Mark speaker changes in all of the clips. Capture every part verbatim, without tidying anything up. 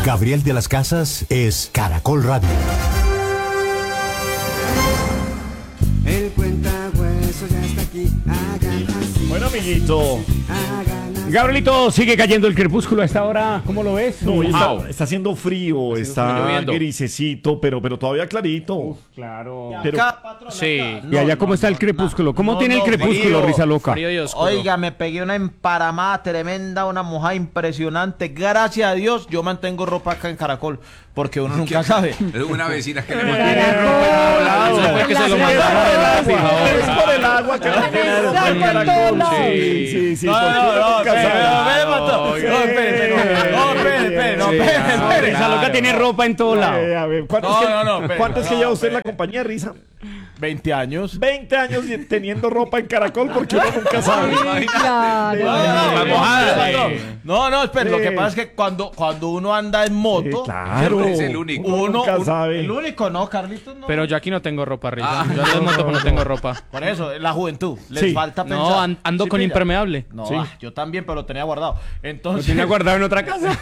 Speaker 1: Gabriel de las Casas es Caracol Radio.
Speaker 2: El cuentahueso ya está aquí. Hagan así.
Speaker 3: Bueno, amiguito.
Speaker 2: Hagan así.
Speaker 4: Gabrielito, sigue cayendo el crepúsculo a esta hora. ¿Cómo lo ves?
Speaker 3: No, está,
Speaker 4: Wow.
Speaker 3: está haciendo frío, está
Speaker 5: lloviendo.
Speaker 3: grisecito, pero, pero todavía clarito.
Speaker 4: Claro.
Speaker 3: Pero,
Speaker 5: Sí.
Speaker 4: ¿Y allá cómo está el crepúsculo? ¿Cómo
Speaker 6: no,
Speaker 4: tiene el
Speaker 6: no,
Speaker 4: crepúsculo,
Speaker 6: frío.
Speaker 4: risa loca?
Speaker 5: Frío y oscuro.
Speaker 6: Oiga, me pegué una emparamada tremenda, una mojada impresionante. Gracias a Dios, yo mantengo ropa acá en Caracol, porque uno nunca sabe.
Speaker 7: Es una vecina que le
Speaker 5: Eso fue que se lo mandaron de la fijadora.
Speaker 3: es por el agua que no tiene ropa en Caracol. Sí, sí, sí.
Speaker 6: No,
Speaker 3: porque
Speaker 6: no,
Speaker 3: uno
Speaker 6: no,
Speaker 3: nunca
Speaker 6: espere,
Speaker 3: sabe.
Speaker 6: no, me mató. No, espere, no, no, espere, espere, no,
Speaker 3: Sí,
Speaker 6: espere,
Speaker 3: sí,
Speaker 6: espere.
Speaker 4: Risa loca tiene ropa en todo lado.
Speaker 3: Eh, a ver, ¿cuánto
Speaker 6: No,
Speaker 3: es que,
Speaker 6: no, no, espere,
Speaker 3: ¿cuánto es que
Speaker 6: no,
Speaker 3: lleva usted en la
Speaker 6: espere.
Speaker 3: compañía, Risa?
Speaker 6: veinte años.
Speaker 3: veinte años y teniendo ropa en Caracol porque uno nunca sabe.
Speaker 8: Claro.
Speaker 6: No, no,
Speaker 5: mojada,
Speaker 6: no,
Speaker 5: sí.
Speaker 6: no, no, espere, lo
Speaker 3: Sí.
Speaker 6: que pasa es que cuando, cuando uno anda en moto,
Speaker 3: Sí, claro.
Speaker 7: Es el único.
Speaker 3: Uno
Speaker 6: uno,
Speaker 3: nunca
Speaker 6: un-
Speaker 3: sabe.
Speaker 6: el único no, Carlitos no.
Speaker 5: Pero yo aquí no tengo ropa, Rita.
Speaker 7: Ah.
Speaker 5: Yo ando en moto, pero no tengo ropa.
Speaker 6: Por eso, la juventud, les
Speaker 3: Sí.
Speaker 6: falta pensar.
Speaker 5: No, an- ando
Speaker 6: ¿Sí
Speaker 5: con
Speaker 6: pilla?
Speaker 5: impermeable.
Speaker 6: No,
Speaker 3: Sí.
Speaker 6: ah, yo también, pero lo tenía guardado.
Speaker 4: ¿Lo
Speaker 6: Entonces,
Speaker 4: tiene guardado en otra casa?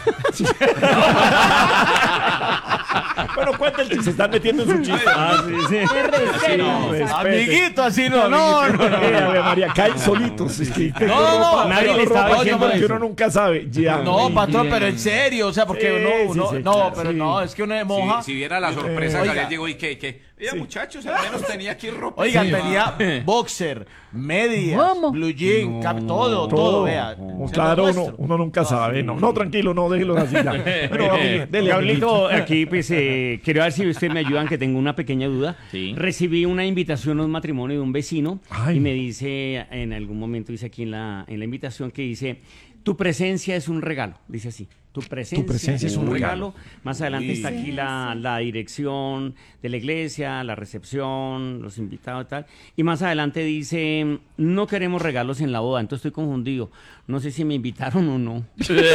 Speaker 3: Bueno, cuenta el chiste. Se están metiendo en su chiste. Ah, sí, sí.
Speaker 6: no,
Speaker 3: respete.
Speaker 6: amiguito, así no,
Speaker 3: No, no,
Speaker 6: amiguito.
Speaker 3: no. Eh, a ver, María, caen solitos. Es que tengo
Speaker 6: No, no,
Speaker 3: ropa,
Speaker 4: nadie
Speaker 3: tengo
Speaker 4: le estaba
Speaker 3: ropa
Speaker 4: diciendo
Speaker 3: porque
Speaker 4: eso.
Speaker 3: uno nunca sabe. Ya.
Speaker 6: No,
Speaker 3: Sí.
Speaker 6: patrón, pero en serio, o sea, porque
Speaker 3: Sí,
Speaker 6: uno,
Speaker 3: sí,
Speaker 6: uno
Speaker 3: sí,
Speaker 6: no,
Speaker 3: claro,
Speaker 6: pero
Speaker 3: sí.
Speaker 6: no, es que uno de moja.
Speaker 7: Si, si viera la sorpresa,
Speaker 6: Oiga.
Speaker 7: Gabriel llegó y que, que, oiga, muchachos, al menos tenía aquí ropa.
Speaker 6: Oiga,
Speaker 7: Sí,
Speaker 6: tenía boxer, medias,
Speaker 8: ¿Cómo?
Speaker 6: blue jean, cap, todo, todo,
Speaker 3: Todo.
Speaker 6: vea.
Speaker 3: No,
Speaker 6: Se
Speaker 3: claro,
Speaker 6: lo
Speaker 3: uno,
Speaker 6: muestro.
Speaker 3: uno nunca sabe. No, no, tranquilo, no, déjelo así ya. Bueno, amigo, dele,
Speaker 4: Gabrielito, aquí pues eh, quiero ver si ustedes me ayudan, que tengo una pequeña duda.
Speaker 5: Sí.
Speaker 4: Recibí una invitación a un matrimonio de un vecino
Speaker 3: Ay.
Speaker 4: y me dice, en algún momento dice aquí en la, en la invitación que dice, tu presencia es un regalo, dice así. Tu presencia,
Speaker 3: presencia es un regalo.
Speaker 4: Más adelante está aquí la, la dirección de la iglesia, la recepción, los invitados y tal. Y más adelante dice, no queremos regalos en la boda. Entonces estoy confundido. No sé si me invitaron o no.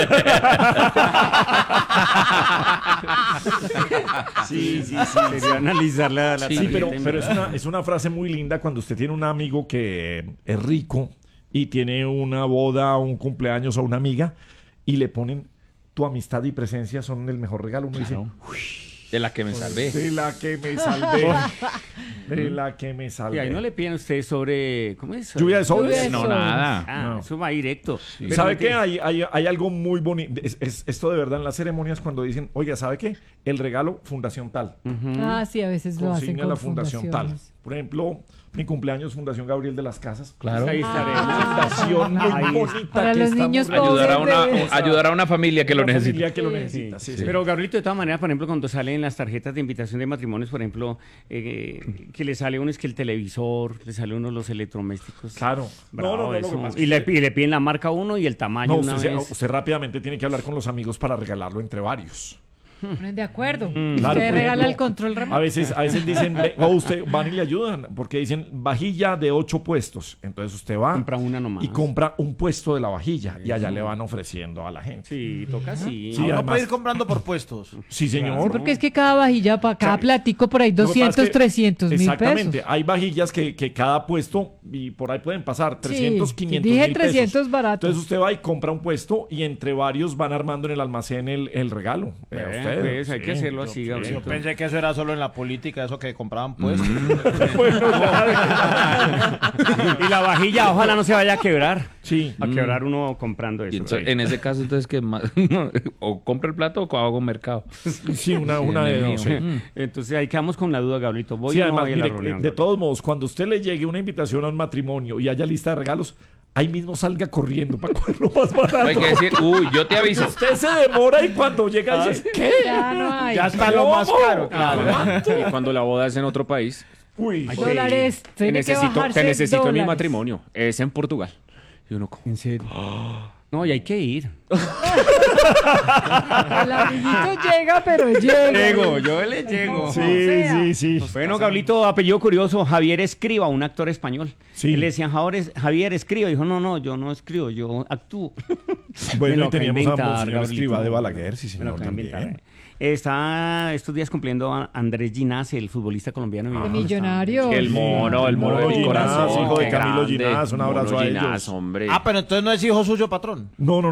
Speaker 4: Sí, sí, sí. Quería analizar la, la
Speaker 3: Sí,
Speaker 4: tarjeta
Speaker 3: pero,
Speaker 4: y me-
Speaker 3: pero es, una, es una frase muy linda cuando usted tiene un amigo que es rico y tiene una boda, un cumpleaños o una amiga y le ponen tu amistad y presencia son el mejor regalo. Uno dice,
Speaker 5: De la que me salvé.
Speaker 3: de la que me salvé, de la que me
Speaker 4: Y
Speaker 3: salvé.
Speaker 4: ahí no le piden a ustedes sobre... ¿Cómo es?
Speaker 3: Lluvia de sobres.
Speaker 8: Lluvia de
Speaker 5: No,
Speaker 8: sobres.
Speaker 5: nada.
Speaker 4: Ah,
Speaker 3: No.
Speaker 4: eso va directo. Pero
Speaker 3: ¿Sabe
Speaker 4: no
Speaker 3: qué?
Speaker 4: te-
Speaker 3: Hay, hay, hay algo muy bonito. Es, es- esto de verdad en las ceremonias cuando dicen, oiga, ¿sabe qué? El regalo Fundación Tal.
Speaker 8: Ah, sí, a veces lo hacen
Speaker 3: Consigna
Speaker 8: con
Speaker 3: la Fundación Tal.
Speaker 8: fundaciones.
Speaker 3: Por ejemplo, mi cumpleaños, Fundación Gabriel de las Casas.
Speaker 5: Claro.
Speaker 4: Ahí estaré.
Speaker 3: Una fundación muy
Speaker 4: Ahí está.
Speaker 3: bonita.
Speaker 8: Para
Speaker 3: que
Speaker 8: los
Speaker 3: estamos
Speaker 8: niños
Speaker 3: realizando.
Speaker 5: Ayudar a una,
Speaker 8: Pobres
Speaker 5: ayudar a una familia que lo
Speaker 3: Una
Speaker 5: necesita.
Speaker 3: familia que lo
Speaker 8: Sí.
Speaker 3: necesita. Sí, sí.
Speaker 4: Pero Gabrielito, de todas maneras, por ejemplo, cuando salen las tarjetas de invitación de matrimonios, por ejemplo, eh, que le sale uno es que el televisor, le sale uno los electrodomésticos.
Speaker 3: Claro.
Speaker 4: Bravo,
Speaker 3: no, no, no, lo
Speaker 4: eso.
Speaker 3: que pasa es
Speaker 4: y, le,
Speaker 3: que-
Speaker 4: y le piden la marca a uno y el tamaño
Speaker 3: No,
Speaker 4: una
Speaker 3: usted, se-
Speaker 4: vez.
Speaker 3: usted rápidamente tiene que hablar con los amigos para regalarlo entre varios.
Speaker 8: Ponen de acuerdo.
Speaker 3: Claro,
Speaker 8: Usted
Speaker 3: por
Speaker 8: regala
Speaker 3: ejemplo,
Speaker 8: el control remoto.
Speaker 3: A veces, a veces dicen, ve, o usted van y le ayudan, porque dicen vajilla de ocho puestos. Entonces usted va
Speaker 4: Compra una nomás.
Speaker 3: y compra un puesto de la vajilla y allá le van ofreciendo a la gente.
Speaker 4: Sí, toca así.
Speaker 3: Sí,
Speaker 6: Uno
Speaker 3: además-
Speaker 6: puede ir comprando por puestos.
Speaker 3: Sí, señor.
Speaker 8: Porque es que cada vajilla, para cada
Speaker 3: Claro.
Speaker 8: platico, por ahí
Speaker 3: Lo que pasa es
Speaker 8: doscientos,
Speaker 3: que-
Speaker 8: trescientos mil
Speaker 3: Exactamente.
Speaker 8: pesos.
Speaker 3: Hay vajillas que, que cada puesto, y por ahí pueden pasar trescientos,
Speaker 8: Sí,
Speaker 3: quinientos
Speaker 8: dije
Speaker 3: mil
Speaker 8: trescientos
Speaker 3: pesos.
Speaker 8: barato.
Speaker 3: Entonces usted va y compra un puesto y entre varios van armando en el almacén el, el regalo. Vea
Speaker 4: Eh,
Speaker 3: usted.
Speaker 4: pues, hay
Speaker 3: Sí,
Speaker 4: que hacerlo
Speaker 3: yo-
Speaker 4: así,
Speaker 3: sí.
Speaker 4: Gabriel.
Speaker 6: Yo pensé que eso era solo en la política, eso que compraban puestos.
Speaker 3: Bueno, claro.
Speaker 4: Y la vajilla, ojalá no se vaya a quebrar.
Speaker 3: Sí.
Speaker 4: A quebrar uno comprando
Speaker 5: Y
Speaker 4: eso.
Speaker 5: entonces, en ese caso, entonces, que o compro el plato o hago mercado.
Speaker 3: Sí, una, una de dos. sí.
Speaker 4: Entonces ahí quedamos con la duda, Gabrielito. ¿Voy
Speaker 3: Sí,
Speaker 4: o no
Speaker 3: además,
Speaker 4: voy a la
Speaker 3: mire,
Speaker 4: reunión?
Speaker 3: de todos modos, cuando usted le llegue una invitación a un matrimonio y haya lista de regalos, ahí mismo salga corriendo para cogerlo más barato.
Speaker 5: Hay que decir, uy, yo te aviso.
Speaker 3: Usted se demora y cuando llega dice, ¿qué?
Speaker 8: Ya no hay.
Speaker 6: Ya está lo más caro,
Speaker 3: Ah,
Speaker 6: claro.
Speaker 9: Y cuando la boda es en otro país,
Speaker 3: Uy,
Speaker 4: Ay,
Speaker 8: Dólares.
Speaker 9: te
Speaker 8: Tiene que
Speaker 9: necesito,
Speaker 8: bajarse
Speaker 9: te necesito en mi
Speaker 8: dólares.
Speaker 9: matrimonio. Es en Portugal. Y uno, como,
Speaker 4: ¿En serio? No, y hay que ir.
Speaker 8: El amiguito llega, pero llega.
Speaker 4: Llego, yo le llego.
Speaker 3: sí,
Speaker 8: sea.
Speaker 3: sí, sí.
Speaker 4: Bueno, Gablito, apellido curioso, Javier Escriba, un actor español.
Speaker 3: Sí.
Speaker 4: Y le decían, Javier, Javier Escriba. Dijo, no, no, yo no escribo, yo actúo. Me
Speaker 3: Bueno,
Speaker 4: lo
Speaker 3: y
Speaker 4: acabo de
Speaker 3: teníamos a
Speaker 4: inventar,
Speaker 3: Monseñor
Speaker 4: Gabrielito.
Speaker 3: Escriba de Balaguer, sí,
Speaker 4: Me lo
Speaker 3: señor,
Speaker 4: acabo de inventar.
Speaker 3: también.
Speaker 4: Está estos días cumpliendo a Andrés Ginás, el futbolista colombiano.
Speaker 8: De Millonarios.
Speaker 9: el mono, el mono de mi
Speaker 3: Ginás,
Speaker 9: corazón.
Speaker 3: hijo de
Speaker 9: qué
Speaker 3: Camilo
Speaker 9: grande.
Speaker 3: Ginás, un abrazo
Speaker 9: Mono
Speaker 3: a
Speaker 9: Ginás,
Speaker 3: ellos.
Speaker 9: hombre.
Speaker 6: Ah, pero entonces no es hijo suyo, patrón.
Speaker 3: No, no, no, no, no.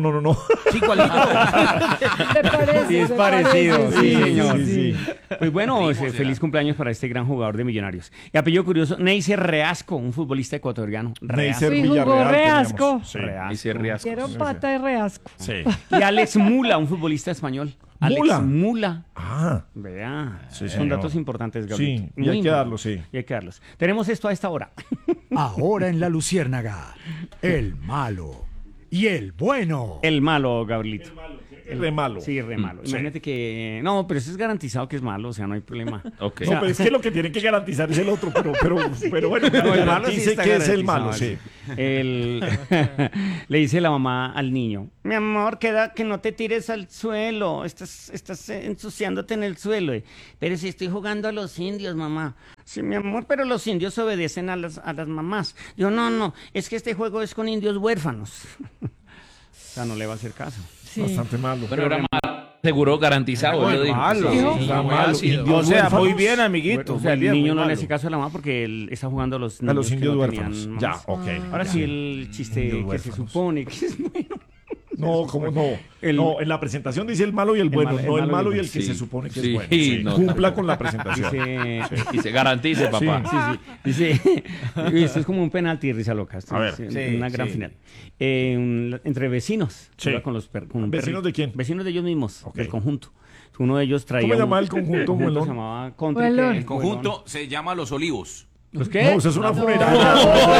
Speaker 6: Sí, igualito.
Speaker 8: ¿Te parece?
Speaker 4: Sí, es
Speaker 8: ¿Te
Speaker 4: parecido,
Speaker 8: parece?
Speaker 4: sí, señor.
Speaker 3: sí, sí.
Speaker 4: Pues bueno,
Speaker 7: Primo,
Speaker 4: eh,
Speaker 7: será.
Speaker 4: feliz cumpleaños para este gran jugador de Millonarios. Y apellido curioso, Neisser Reasco, un futbolista ecuatoriano. Reasco.
Speaker 3: Neisser
Speaker 8: Sí, jugó
Speaker 3: Villarreal
Speaker 8: Reasco.
Speaker 3: teníamos. Sí.
Speaker 4: Reasco.
Speaker 5: Y se riasco.
Speaker 8: Quiero pata de reasco.
Speaker 3: Sí.
Speaker 4: Y Alex Mula, un futbolista español. Alex
Speaker 3: Mula.
Speaker 4: Mula.
Speaker 3: Ah,
Speaker 4: Vea,
Speaker 3: Sí,
Speaker 4: son
Speaker 3: señor.
Speaker 4: datos importantes, Gabriel.
Speaker 3: Sí, y hay que darlos, sí.
Speaker 4: Y hay que darlos. Tenemos esto a esta hora.
Speaker 1: Ahora en la Luciérnaga, el malo y el bueno.
Speaker 4: El malo, Gabrielito.
Speaker 3: el re malo.
Speaker 4: Sí, re malo. Imagínate que... No, pero eso es garantizado que es malo, o sea, no hay problema.
Speaker 5: Ok.
Speaker 3: No, pero es que lo que tienen que garantizar es el otro, pero, pero, pero bueno,
Speaker 4: No, el malo sí
Speaker 3: garantice
Speaker 4: está
Speaker 3: que es el
Speaker 4: garantizado,
Speaker 3: malo, sí.
Speaker 4: El... Le dice la mamá al niño, mi amor, queda que no te tires al suelo, estás, estás eh, ensuciándote en el suelo. Eh, Pero si estoy jugando a los indios, mamá. Sí, mi amor, pero los indios obedecen a las, a las mamás. Yo, no, no, es que este juego es con indios huérfanos. O sea, no le va a hacer caso.
Speaker 8: Sí.
Speaker 3: Bastante malo.
Speaker 5: Bueno, era malo, seguro garantizado.
Speaker 6: Muy
Speaker 5: yo digo.
Speaker 6: malo.
Speaker 5: Sí,
Speaker 8: Dijo.
Speaker 5: sí,
Speaker 3: Está
Speaker 5: muy
Speaker 3: malo.
Speaker 5: ácido.
Speaker 3: Indios
Speaker 6: O sea,
Speaker 3: huérfanos.
Speaker 6: muy bien, amiguito.
Speaker 4: O sea, el
Speaker 6: muy bien,
Speaker 4: niño
Speaker 6: muy
Speaker 4: no le
Speaker 6: malo.
Speaker 4: hace caso a la mamá porque él está jugando a los niños,
Speaker 3: A los
Speaker 4: que
Speaker 3: indios
Speaker 4: no
Speaker 3: huérfanos.
Speaker 4: tenían
Speaker 3: Ya,
Speaker 4: mamás.
Speaker 3: ok.
Speaker 4: Ahora sí, el chiste
Speaker 3: Indios
Speaker 4: que se
Speaker 3: huérfanos.
Speaker 4: supone que es bueno.
Speaker 3: No, ¿cómo no?
Speaker 4: El-
Speaker 3: no, en la presentación dice el malo y el bueno,
Speaker 4: malo- el
Speaker 3: no el
Speaker 4: malo y
Speaker 3: malo
Speaker 4: el
Speaker 3: y el que
Speaker 5: bueno.
Speaker 3: se
Speaker 5: Sí.
Speaker 3: supone que
Speaker 5: Sí,
Speaker 3: es bueno. Sí,
Speaker 5: no,
Speaker 3: Cumpla
Speaker 5: tampoco.
Speaker 3: con la presentación.
Speaker 4: Dice...
Speaker 5: Y se garantice, papá.
Speaker 4: Sí, sí, sí. Dice, y esto es como un penalti, risa loca. Esto
Speaker 3: A ver.
Speaker 4: es,
Speaker 6: Sí,
Speaker 4: eh, una gran
Speaker 6: sí.
Speaker 4: final. Eh, un- entre vecinos.
Speaker 3: Sí.
Speaker 4: ¿verdad? Con los per- con un
Speaker 3: ¿Vecinos
Speaker 4: perri-
Speaker 3: de quién?
Speaker 4: Vecinos de ellos mismos,
Speaker 3: Ok.
Speaker 4: del conjunto. Uno de ellos traía.
Speaker 3: ¿Cómo se
Speaker 4: un-
Speaker 3: llama el conjunto, Muelón?
Speaker 4: Se llamaba Country.
Speaker 8: Muelón.
Speaker 4: ¿qué?
Speaker 7: El conjunto se llama Los Olivos.
Speaker 4: ¿Los qué?
Speaker 3: No, eso es una funeraria.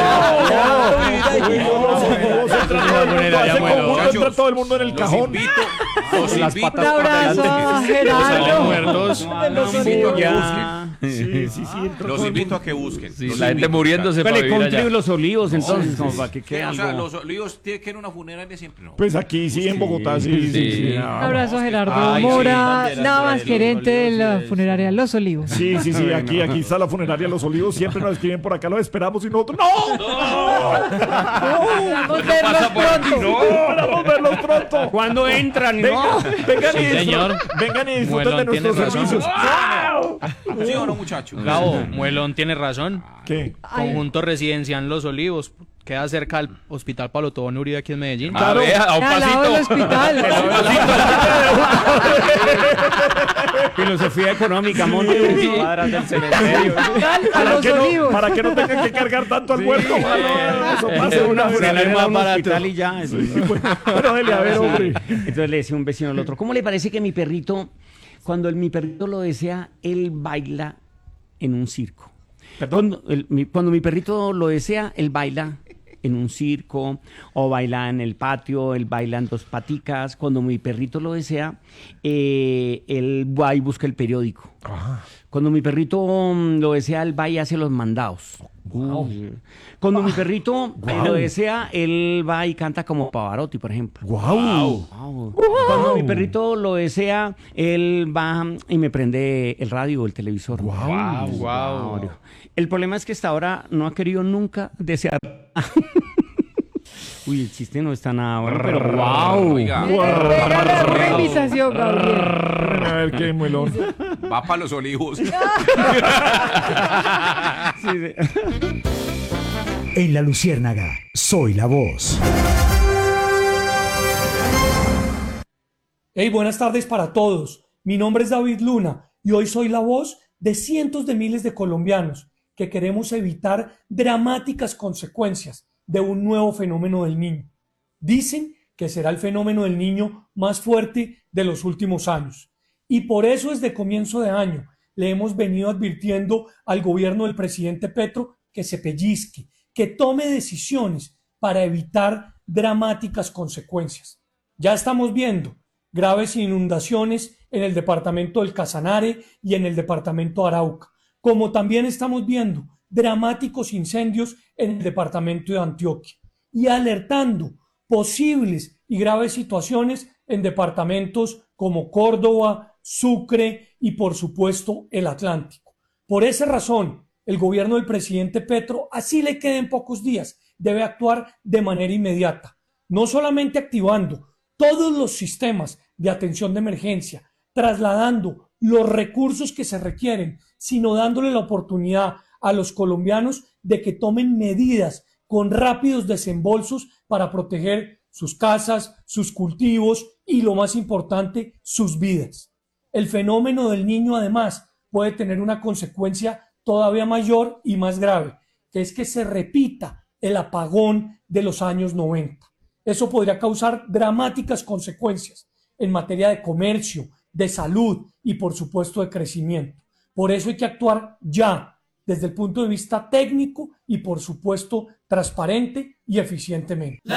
Speaker 3: Entra todo el mundo en el
Speaker 7: Los
Speaker 3: cajón.
Speaker 7: invito, los
Speaker 5: Las
Speaker 7: invito
Speaker 8: Un abrazo a
Speaker 5: Los
Speaker 8: Gerardo.
Speaker 5: muertos.
Speaker 8: De los
Speaker 7: Los invito a que
Speaker 8: Olivos.
Speaker 7: busquen.
Speaker 3: Sí, sí, sí. entra todo
Speaker 7: Los
Speaker 3: el
Speaker 7: invito
Speaker 3: mundo.
Speaker 7: a que busquen.
Speaker 5: Sí,
Speaker 7: Los
Speaker 5: la gente
Speaker 7: invito.
Speaker 5: muriéndose para
Speaker 4: Vale,
Speaker 5: vivir
Speaker 4: Country
Speaker 5: allá.
Speaker 4: Los Olivos, entonces,
Speaker 3: sí,
Speaker 4: como
Speaker 3: sí.
Speaker 4: para que quede
Speaker 7: O sea,
Speaker 4: algo.
Speaker 7: los olivos tienen que ir a una funeraria siempre, ¿no?
Speaker 3: Pues aquí sí, en Bogotá, sí, sí, sí.
Speaker 5: Sí.
Speaker 8: Un abrazo a Gerardo
Speaker 5: Ay, sí,
Speaker 8: Mora,
Speaker 6: también,
Speaker 8: nada
Speaker 6: por
Speaker 8: más
Speaker 6: ahí,
Speaker 8: gerente de
Speaker 6: los
Speaker 8: la
Speaker 6: Olivos, sí,
Speaker 8: funeraria Los Olivos.
Speaker 3: Sí, sí, sí, aquí, aquí está la funeraria Los Olivos. Siempre nos escriben por acá, los esperamos y nosotros. ¡No!
Speaker 8: Esperamos verlos pronto.
Speaker 3: ¡Esperamos verlos pronto!
Speaker 4: ¿Cuándo entran? No.
Speaker 3: Vengan y
Speaker 5: Sí, señor.
Speaker 3: disfruten, vengan y disfruten de
Speaker 5: Muelón, tiene
Speaker 3: nuestros
Speaker 5: razón.
Speaker 3: servicios.
Speaker 7: ¿Sí o no, muchachos?
Speaker 10: Gabo, Muelón tiene razón.
Speaker 3: ¿Qué?
Speaker 10: Conjunto residencial Los Olivos. Queda cerca al Hospital Pablo Tobón Uribe aquí en Medellín.
Speaker 5: A ver, a un
Speaker 8: Al lado del
Speaker 5: pasito.
Speaker 8: hospital.
Speaker 4: Filosofía económica, monte un cuadras del cementerio.
Speaker 8: A
Speaker 3: Para
Speaker 8: Los
Speaker 3: que, no,
Speaker 8: Olivos.
Speaker 3: para que no tengan que cargar tanto al muerto. Ah, no, eso pasa una vez.
Speaker 4: Funeral
Speaker 5: más
Speaker 4: era un
Speaker 5: barato.
Speaker 4: hospital y ya. eso.
Speaker 3: Bueno, dele, a ver, hombre.
Speaker 4: Entonces le decía un vecino al otro, ¿cómo le parece que mi perrito, cuando el, mi perrito lo desea, él baila en un circo? Cuando, el- mi, cuando mi perrito lo desea, él baila en un circo o baila en el patio, él baila en dos paticas. Cuando mi perrito lo desea, eh, él va y busca el periódico. Cuando mi perrito mm, lo desea, él va y hace los mandados. Uy. Cuando mi perrito eh, lo desea, él va y canta como Pavarotti, por ejemplo.
Speaker 3: ¡Guau!
Speaker 4: Wow. Cuando mi perrito lo desea, él va y me prende el radio o el televisor.
Speaker 3: Guau.
Speaker 4: Wow. El problema es que hasta ahora no ha querido nunca desear. Uy, el chiste no está nada bueno, pero wow.
Speaker 7: Oiga,
Speaker 8: Regálale una invitación, Gabriel.
Speaker 3: Espérenme a ver qué muelón.
Speaker 7: va para Los Olivos.
Speaker 1: En la Luciérnaga, soy la voz.
Speaker 11: Hey, buenas tardes para todos. Mi nombre es David Luna y hoy soy la voz de cientos de miles de colombianos que queremos evitar dramáticas consecuencias de un nuevo fenómeno del niño. Dicen que será el fenómeno del niño más fuerte de los últimos años. Y por eso desde comienzo de año le hemos venido advirtiendo al gobierno del presidente Petro que se pellizque, que tome decisiones para evitar dramáticas consecuencias. Ya estamos viendo graves inundaciones en el departamento del Casanare y en el departamento de Arauca, como también estamos viendo dramáticos incendios en el departamento de Antioquia y alertando posibles y graves situaciones en departamentos como Córdoba, Sucre y por supuesto el Atlántico. Por esa razón, el gobierno del presidente Petro, así le queden pocos días, debe actuar de manera inmediata, no solamente activando todos los sistemas de atención de emergencia, trasladando los recursos que se requieren, sino dándole la oportunidad a los colombianos de que tomen medidas con rápidos desembolsos para proteger sus casas, sus cultivos y, lo más importante, sus vidas. El fenómeno del Niño, además, puede tener una consecuencia todavía mayor y más grave, que es que se repita el apagón de los años noventa. Eso podría causar dramáticas consecuencias en materia de comercio, de salud y, por supuesto, de crecimiento. Por eso hay que actuar ya, desde el punto de vista técnico y, por supuesto, transparente y eficientemente.